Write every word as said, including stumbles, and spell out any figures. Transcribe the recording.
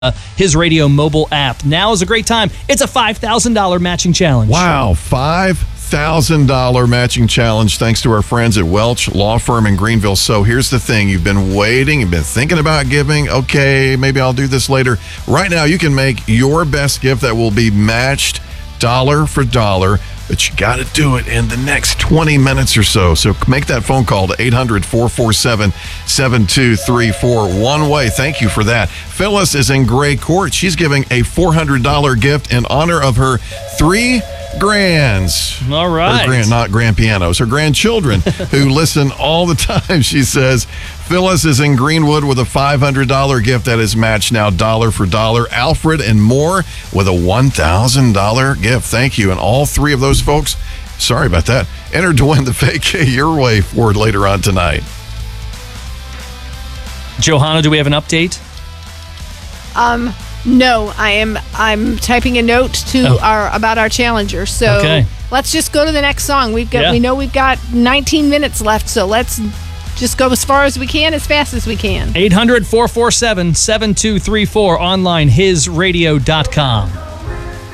uh, His Radio mobile app. Now is a great time. It's a five thousand dollars matching challenge. Wow, five thousand dollars matching challenge thanks to our friends at Welch Law Firm in Greenville. So here's the thing. You've been waiting. You've been thinking about giving. Okay, maybe I'll do this later. Right now, you can make your best gift that will be matched dollar for dollar. But you got to do it in the next twenty minutes or so. So make that phone call to eight hundred, four four seven, seven two three four. One way. Thank you for that. Phyllis is in Gray Court. She's giving a four hundred dollars gift in honor of her three grands. All right. Her grand, not grand pianos. Her grandchildren who listen all the time, she says. Phyllis is in Greenwood with a five hundred dollars gift that is matched now dollar for dollar. Alfred and Moore with a one thousand dollars gift. Thank you. And all three of those folks, sorry about that, entered to win the vacay your way for later on tonight. Johanna, do we have an update? Um, no, I am I'm typing a note to Oh. our about our challenger. So Okay. let's just go to the next song. We've got Yeah. we know we've got nineteen minutes left, so let's just go as far as we can, as fast as we can. eight hundred, four four seven, seven two three four, online his radio dot com.